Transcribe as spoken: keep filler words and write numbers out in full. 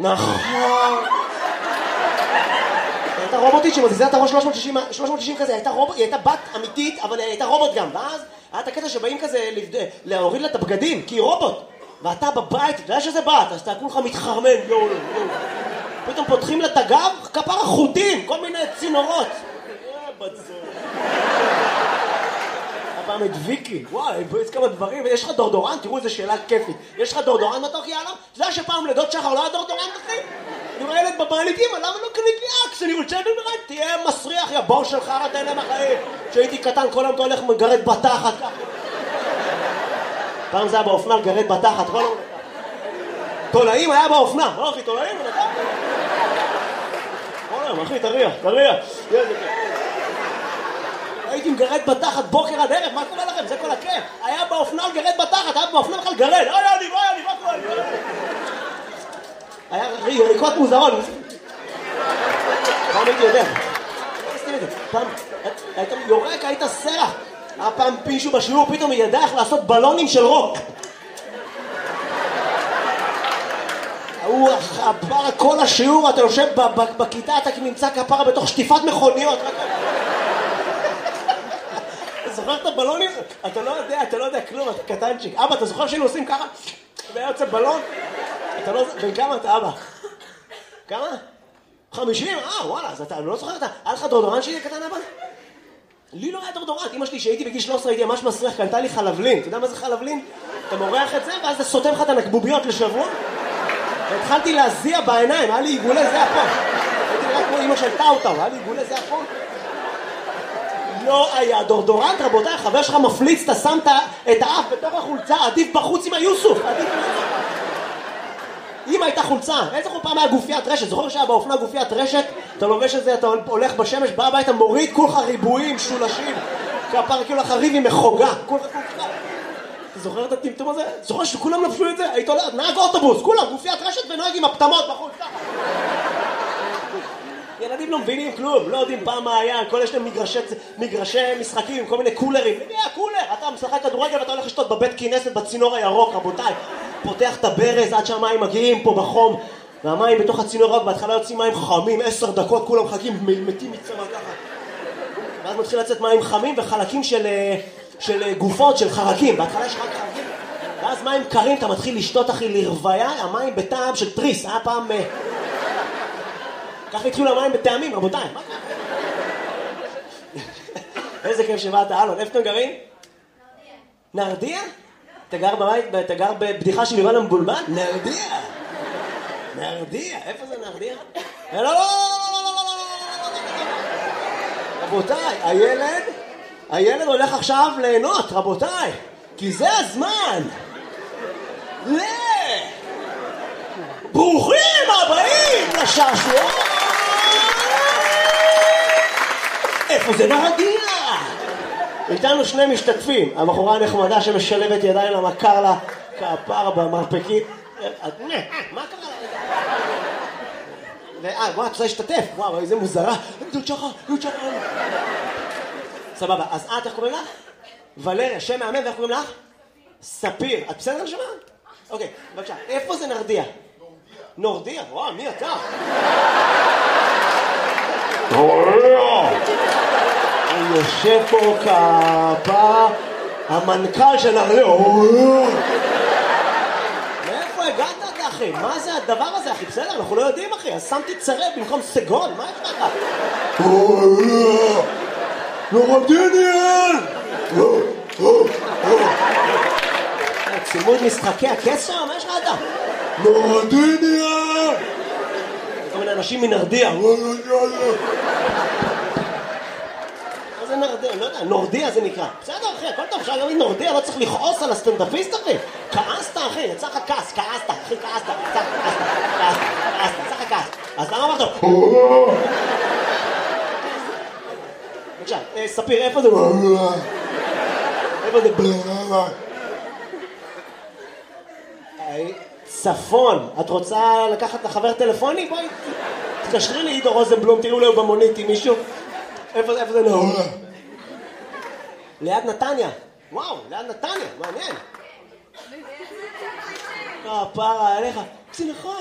נכון. הייתה רובוטית שמזיזה את הראש שלוש מאות שישים כזה, הייתה רובוט, היא הייתה בת אמיתית, אבל היא הייתה רובוט גם, ואז היה את הקטע שבאים כזה להוריד לה את הבגדים, כי היא רובוט, ואתה בבית, אתה יודע שזה בת, אז אתה כולך מתחרמן, יואו, יואו. פתאום פותחים לה את הגב, כפר החוטים, כל מיני צינורות. הפעם את ויקי, וואי, יש כמה דברים, יש לך דורדורן, תראו איזה שאלה כיפית. יש לך דורדורן מתוק יאללה? אתה יודע שפעם לדוד שחר לא היה דורדורן אחי? אני רואה ילד בבית, אמא, למה לא קנית לי אקס? אני רוצה לדעת, תהיה מסריח, יא בור שלך, אתה אין להם החיים. כשהייתי קטן, כל היום אתה הולך מגרד בתחת ככה. פעם זה היה באופנה, לגרד בתחת, כל היום. תולעים היה באופנה, לא אחי, תולעים, כל היום, אחי, תריח, תריח. הייתי מגרד בתחת בוקר עד ערב, מה קורה לכם? זה כל הכיף. היה באופנה לגרד בתחת, היה באופנה בכלל גרד. אוי, אני, אוי, אני, מה קורה? היה יריקות מוזרות. פעם הייתי יודע. פעם, היית יורק, היית סרח. היה פעם פישו בשיעור, פתאום ידע איך לעשות בלונים של רוק. הוא הפרה כל השיעור, אתה יושב בכיתה, אתה נמצא כפרה בתוך שטיפת מכוניות. אתה זוכר את הבלונים? אתה לא יודע, אתה לא יודע כלום, אתה קטנצ'יק. אבא, אתה זוכר שהיינו עושים ככה? והיה יוצא בלון? אתה לא... בין כמה אתה, אבא? כמה? חמישים? אה, וואלה, אז אתה לא זוכר, היה לך דורדורן שהיא קטן, אבא? לי לא היה דורדורן. אמא שלי שהייתי בגיל שלוש עשרה הייתי ממש מסריח, קנתה לי חלבלין. אתה יודע מה זה חלבלין? אתה מורח את זה, ואז אתה סותם לך את הנקבוביות לשבוע. והתחלתי להזיע בעיניים, היה לי עיגולי זיע פה. הייתי נראה כמו אמא של טאוטאו, היה לי עיגולי זיע פה. לא היה דורדורנט, רבותיי, חבר שלך מפליץ, אתה שמת את האף בתוך החולצה, עדיף בחוץ עם היוסוף, עדיף בחוץ. אם הייתה חולצה, איזה פעם היה גופיית רשת, זוכר שהיה באופנה גופיית רשת, אתה לובש את זה, אתה הולך בשמש, בא הביתה, מוריד כולך ריבועים, שולשים, כפר כאילו לך ריב עם מחוגה, כולך כולך. אתה זוכר את הטמטום הזה? זוכר שכולם לבשו את זה? היית הולך, נהג אוטובוס, כולם, גופיית רשת ונהג עם הפטמות בחוץ, ככה. ילדים לא מבינים כלום, לא יודעים פעם מה היה, כל יש להם מגרשי, מגרשי משחקים, כל מיני קולרים. מי היה קולר? אתה משחק כדורגל ואתה הולך לשתות בבית כנסת בצינור הירוק, רבותיי. פותח את הברז עד שהמים מגיעים פה בחום, והמים בתוך הצינור הירוק, בהתחלה יוצאים מים חמים, עשר דקות, כולם חכים, מתים מצמא ככה. ואז מתחיל לצאת מים חמים וחלקים של, של גופות, של חרקים. בהתחלה יש רק חרקים, ואז מים קרים, אתה מתחיל לשתות אחי לרוויה, המים בטעם של טריס, היה פעם... ככה התחילו המים בטעמים, רבותיי. מה קרה? איזה כיף שבאת, אלון. איפה אתם גרים? נרדיה. נרדיה? אתה גר בבית, אתה גר בבדיחה של יובל המבולבל? נרדיה. נרדיה. איפה זה נרדיה? לא, לא, לא, לא, לא, לא, רבותיי, הילד, הילד הולך עכשיו ליהנות, רבותיי. כי זה הזמן. ל... ברוכים הבאים לשעשוע. איפה זה נרדיה? איתנו שני משתתפים, הבחורה הנחמדה שמשלבת ידיים למכר לה כפר במרפקית. מה קרה לה? אה, וואו, את רוצה להשתתף? וואו, איזה מוזרה. דוד שחר, דוד שחר. סבבה, אז את, איך קוראים לך? ולריה, שם מאמן, ואיך קוראים לך? ספיר. את בסדר לשמה? אוקיי, בבקשה. איפה זה נרדיה? נורדיה, וואו, מי אתה? אני יושב פה כפה המנכ"ל של נרדיה. מאיפה הגעת אתה אחי? מה זה הדבר הזה אחי? בסדר, אנחנו לא יודעים אחי, אז שמתי צרב במקום סגון, מה יש לך? נורדיניאן! צימוד משחקי הקסר, מה יש לך אתה? נרדיה! כל מיני אנשים מנרדיה. מה זה נרדיה? לא יודע, נורדיה זה נקרא. בסדר אחי, הכל טוב, אפשר להגיד נורדיה, לא צריך לכעוס על הסטנדאפיסט אחי. כעסת אחי, יצא לך כעס, כעסת, אחי כעסת, יצא לך כעסת, כעסת, כעסת, יצא לך כעס. אז למה אמרת? בבקשה, ספיר, איפה זה? איפה זה? צפון, את רוצה לקחת לחבר טלפוני? בואי, תקשרי לי עידו רוזנבלום, תראו לו במונית עם מישהו. איפה זה, איפה זה נהור? ליד נתניה. וואו, ליד נתניה, מעניין. הפרה עליך. זה נכון.